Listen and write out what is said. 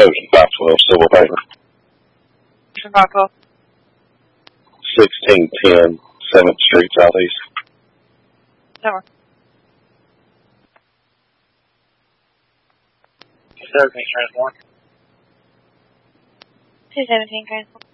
Trojan 512, Civil Paper. 512. 1610 7th Street, Southeast. Never. 17 transport. 217 transport.